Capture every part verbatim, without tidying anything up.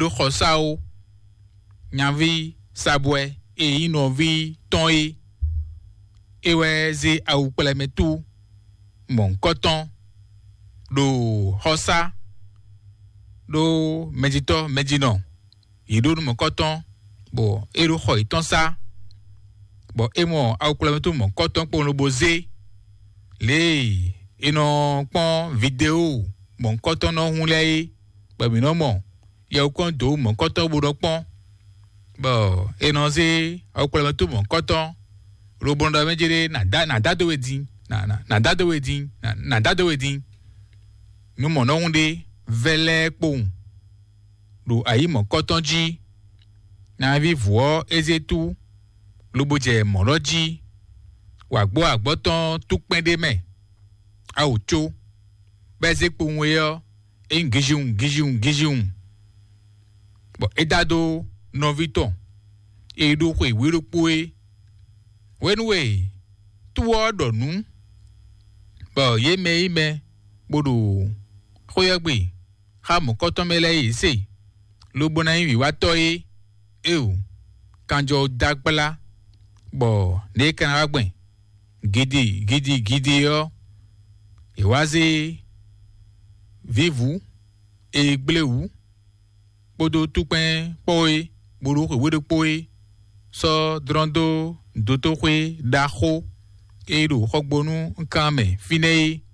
edo khosao nyavi sabwe e inovi tonye ewe ze au pelemetu mon coton do hosa do medito medino yido mon coton bo edo khoi tonsa bo emo au pelemetu mon coton pour le boze le ino pon vidéo mon coton no hunle ba mi no mo ya ukon do mon coton bo do pon bo ino ze au pelemetu mon coton robonda mejere na da na da do wedin na na na da do wedin na na da do wedin no mo no hunde vele pon do ayi mon coton ji na vi vo ezetu loboje moroji wa gbo agbotan tupende me a ocho beze pon yo e ngijun ngijun ngijun bo edado no vito e do kwe wiro poe wenwe tuwo donu bo ye me ime bodo khoyagbe ha mo koton mele ise lo bona yin wa toye e o kanjo dagbala bo ne kan agben gidi gidi gidi yo e waze vivu e gbleu bodo tupen poe bodo ko wedo poe so drondo doto kwe daho edo hogbonu nkame fine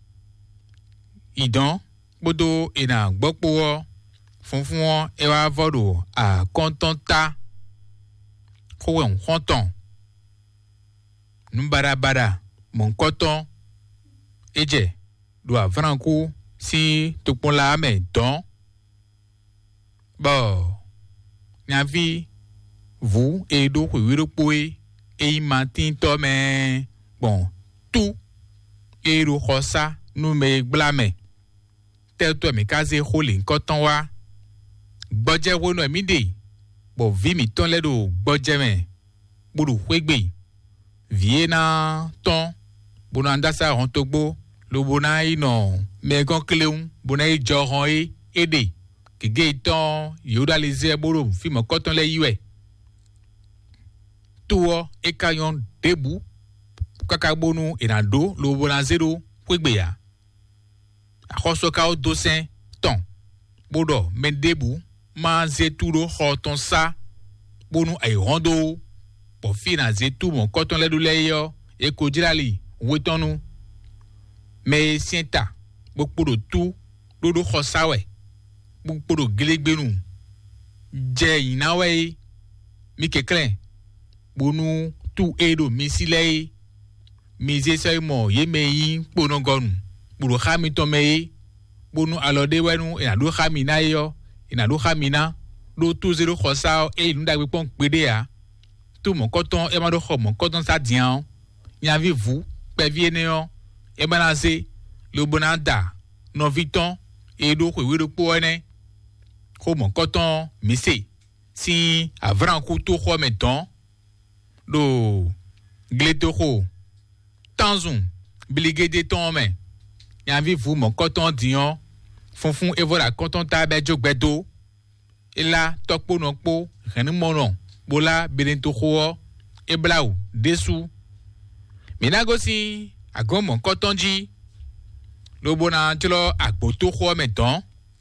idan bodo ina gbopo funfun e wa vodo a kontanta kowe nkonton numbara bara mon koton eje do avranku si topon la me don bo nyavi vous et do ko wiro poe e matin to me bon tout e ro khosa nu me glame tel to me kaze holin koton wa gboje wo no mi de bo vi mi ton le do gboje me buru kwegbe vie na ton bona ndasa hon togbo lo bona ino me gon kleun bona i joron e ede kege ton yoda les boro fi mo koton le yue tuo e kayon debu kakabonu enado lo bona zero kwegbe ya akhoso ka o dosen ton bodo men debu ma zeturo hoton sa bonu ay rondo po fina zetu mon koton le dole yo e ko jirali wetonu me sienta bokpodo tu dodo khosawe bokpodo gelegbenu je inawe mi keklen bonu tu edo misile mize sai mo ye meyi pono gonu buru khami to meyi bonu alode wenu ina do khami na yo ina do khami na do tu zero khosa e nda gbe pon pede ya tu mon coton e ma do kho mon coton sa dian nya vi vous pe vie ne yo e balancer le bonanda no viton e do ko wiro po ene ko mon coton mise si avran ku to kho meton do gletoro tanzun bilige de ton men nya vi vous mon coton dian fonfon e voilà coton ta be jogbedo e la tokpo no po ren mo no bola benento kho e blau desu minagosi agon mon coton ji lo bona tlo agboto kho meton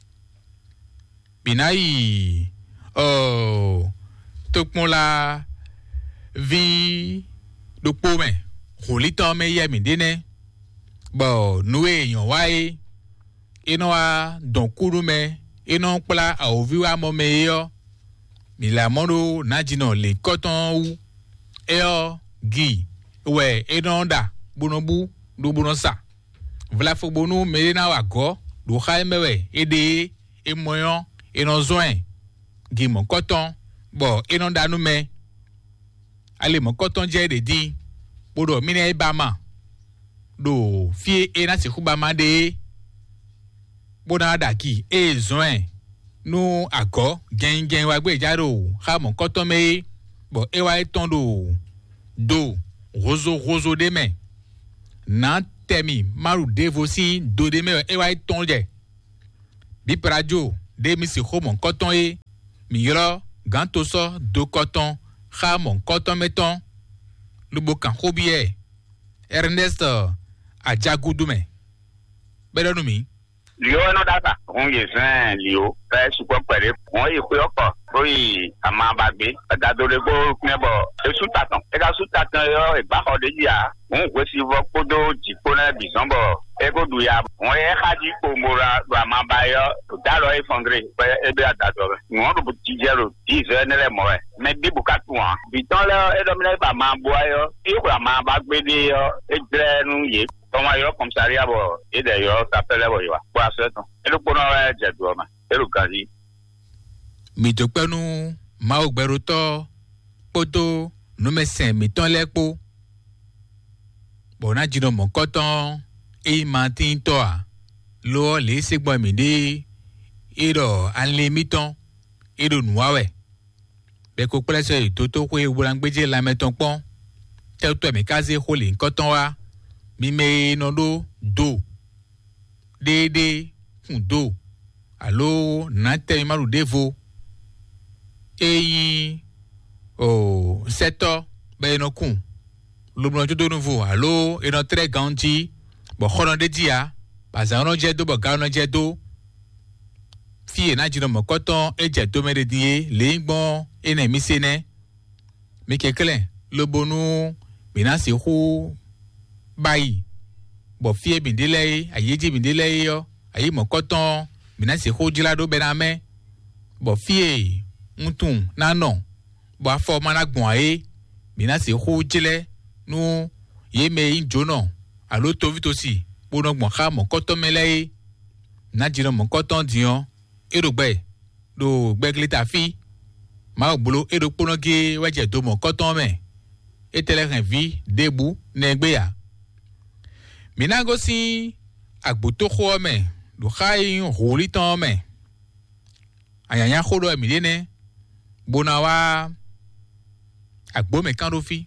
binai oh tokpon la vi do po men rolitan me ye mi dene bo nou eyan wa e ino a don kuru me ino pla a ovi wa mo me yo mi la mono najino le coton ou e o gi we ino da bonobu do bonosa vla fo bonu me na wa go do kha mewe ede e moyon ino zoin gi mon coton bo ino da nu me ale mon coton je de di bodo mi ne ba ma do fie e na se kuba ma de bona da ki e zoin no ago gen gen wa gbe jaro ha mon coton me bo e wa ton do do rozo rozo de me na temi maru devosi do de me e wa ton je bi prajo de mi se ko mon coton e miyro ganto so do coton ha mon coton meton lubo kan hobie Ernest ajagudume bedonumi Lio no data on ye san lio fa suko pere on ye ko yoko oyi amabagbe adadore go nebo esu tatan e ga su tatan yo e ba ho de ya on we si vo podo jipo na bizombo e go du ya on ye haji ko mora do amabayo to dalo e fondre e be adadore on do tijero ti ze ne le mo me bi bukatu an bi ton le e do mi le ba ma bo ayo e ko amabagbe de yo e jre nu ye Toma yo comisaria bo e de yo s'appelle bo yo. Kwa seton. E lo kono e jedo ma. E lo kazi. Mi to penu ma ogbero to poto no me sen mi ton lepo. Bona jino mon koton e mantin to a. Lo le segbo mi de e do anle mi ton e do nuawe. Be ko prese to to ko e wurangbeje la meton pon. Tel to mi kaze ho le koton wa. Mi me no do do de de kun do alo na te maru devo eyin o seto be no kun lo blo jo do nouveau alo e no très ganji bo khono de dia baza no je do bo ga no je do fi na jino mo koton e je do me de die le gbon e na mi se ne mi kekele lo bonu mi na si hu bayi bo fie bindile ayeji bindile yo ayi mo koton mina se ho jila do bename bo fie mutun nano bo afo mana gbon aye mina se ho jile nu ye me injono alo to vitosi bo no gbon kha mo koton mele na jiro mo koton dion erogbe do gbeglita fi ma ogbolo ero ponoge waje do mo koton me etele ren vi debu negbe ya Minago si agbuto kho me do khai roli ton me ayanya khodo emilene bonawa agbo me kan rofi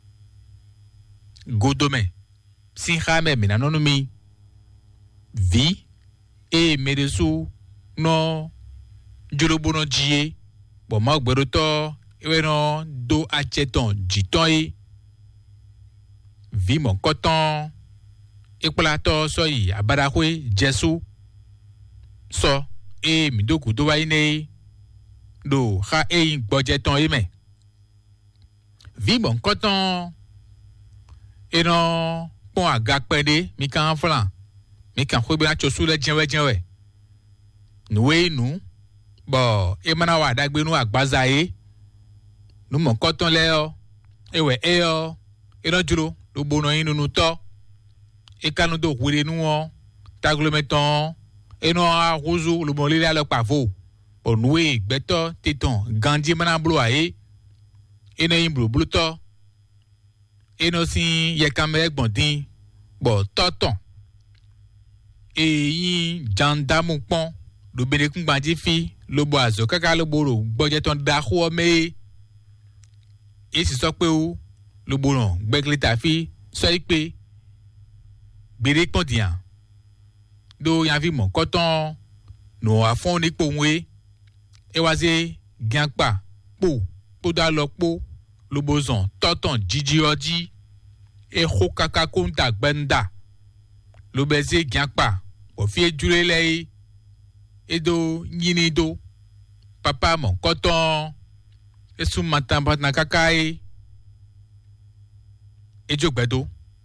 godo me sin khame minanono mi vi e medesu no jorobono jie bo ma gbero to ewe no do acheton jiton e vi mon coton Ekpolato so yi abadakwe jesu so e midoku do waine do kha e gbojeton e me vi bon coton e no pon aga pede mi kan flan mi kan khwe bla chosu le jenwe jenwe nuwe nu bo e mana wa dagbe nu agbaza e nu mon coton le o ewe e o e no juro do bono yin nu to e kanu do wure nu won taglometon e no arozu lo mo le la pavo onwe gbeto titon gandi mana blo aye e no yin blo blo to e no sin ye kamere gbondin bo toton e yin jandamu pon do bere kun gbanji fi lo bo azo kaka lo boro gboje ton da ho me e si so pe o lo boron gbeglita fi so ipe bere pondian do yan vi mon coton no afon ni po nwe e waze gianpa po po da lo po lo bozon toton jiji oji e ho kaka konta gbenda lo beze gianpa o fi jure le e do nyini do papa mon coton e su matamba na kaka e e jogbedo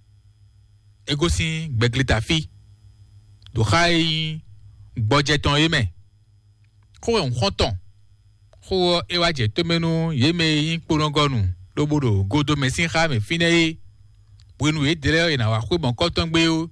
egosi gbeglita fi do khai gbojeton yeme ko en khoton ko e waje tomenu yeme yin porongonu lobodo godo mesin kha me fine wenu e dere ina wa khwe bon koton gbe o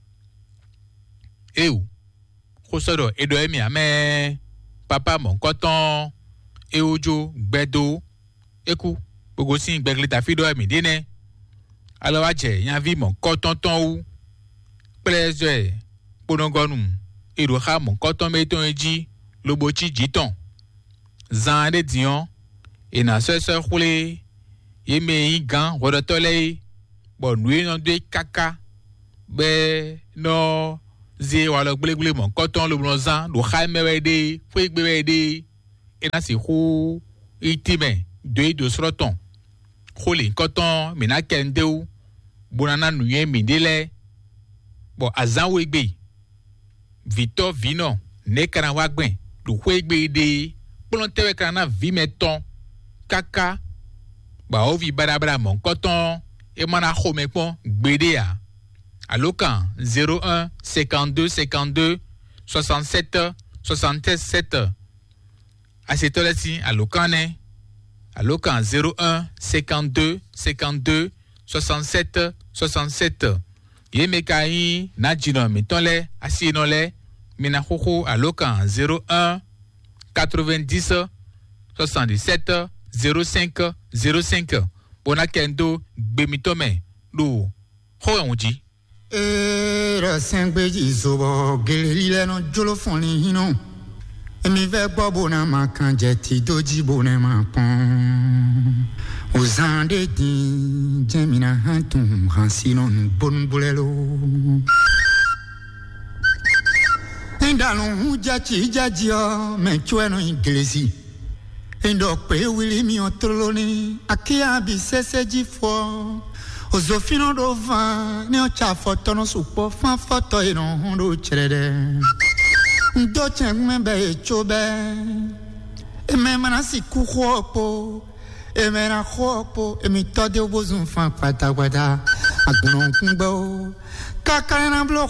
e o ko sodo edo emi ame papa mon koton e ojo gbedo eku bogosi gbeglita fi do emi dene alors aje yan vi mon coton ton ou pleasure ponongonum e ro ha mon coton meton eji lobo chi jiton zan de dion e na se se khule ye me gan wodo tole bon nuit non de kaka be no zi wala gble gble mon coton lo blonzan do ha me de fwe gbe de et na si ho itime de do sroton holi koton mina kendeu bonana nuye mindele bo azan wegbe Victor Vino ne kana wagben du wegbe de plontewe kana vimeton kaka ba ovi barabara mon koton e mana khomepon gbedea alokan zéro un cinquante-deux cinquante-deux soixante-sept soixante-sept à cette heure-ci alokane alokan zéro un cinquante-deux cinquante-deux soixante-sept soixante-sept yemekai na jino mitonle asinole mina khoko alokan zéro un quatre-vingt-dix soixante-dix-sept zéro cinq zéro cinq bona kendo gbemitome lu ho onji e ra sengbeji sobo gelile no jolo foni hino emi ve bobo na makanje ti doji bone ma pon ozande di jemina hantum hansino bon bulelo indalo hujachi jajio me chueno inglesi indo pe wili mi otroloni akia bi seseji fo ozofino do van ne o cha foto no supo fan foto ino hondo cherede ndo chengme be chobe e me manasi ku khopo e me na khopo e mi tode obozun fan kwata kwata agunon kumbo kakana blo